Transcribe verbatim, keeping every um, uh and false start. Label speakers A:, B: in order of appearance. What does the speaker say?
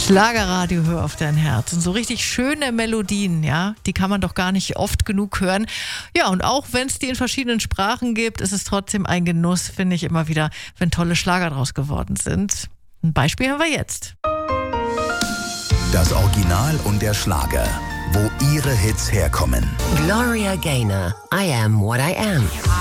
A: Schlagerradio, hör auf dein Herz. Und so richtig schöne Melodien, ja, die kann man doch gar nicht oft genug hören. Ja, und auch wenn es die in verschiedenen Sprachen gibt, ist es trotzdem ein Genuss, finde ich immer wieder, wenn tolle Schlager draus geworden sind. Ein Beispiel haben wir jetzt.
B: Das Original und der Schlager, wo ihre Hits herkommen.
C: Gloria Gaynor, I Am What I Am.